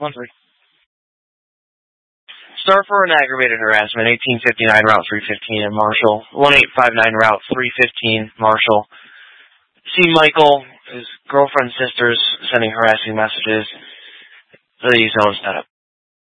1-3. Star for an aggravated harassment, 1859 Route 315 in Marshall. 1859 Route 315, Marshall. See Michael, his girlfriend's sisters, sending harassing messages. Please don't set up.